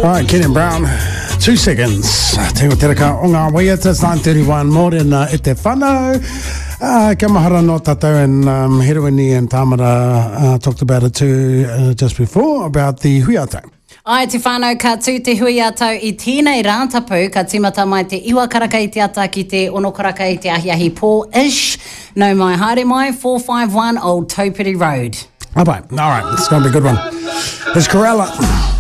Alright, Kenyon Brown, 2 seconds. Te teraka o ngā waiata, it's 9:31 morning e te whanau. Kia mahara no tātou and Heroini and Tamara talked about it too just before, about the hui atau. Ai te whānau ka tū te hui atau I tēnei rātapu ka timata mai te iwa karaka I te ata ki te ono karaka I te ahiahi pō-ish. No mai haere mai, 451 Old Taupiri Road. Alright, it's going to be a good one. There's Corella.